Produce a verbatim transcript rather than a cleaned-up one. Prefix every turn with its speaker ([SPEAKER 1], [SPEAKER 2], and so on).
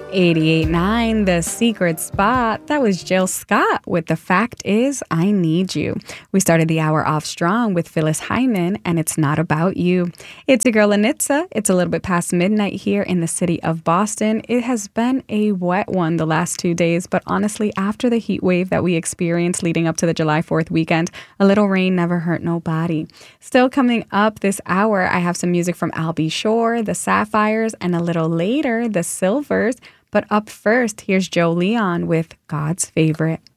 [SPEAKER 1] eighty-eight point nine, The Secret Spot. That was Jill Scott with The Fact Is I Need You. We started the hour off strong with Phyllis Hyman and It's Not About You. It's your girl Anitza. It's a little bit past midnight here in the city of Boston. It has been a wet one the last two days, but honestly, after the heat wave that we experienced leading up to the July fourth weekend, a little rain never hurt nobody. Still coming up this hour, I have some music from Al B. Shore, the Sapphires, and a little later, the Silvers. But up first, here's Joe Leon with God's Favorite.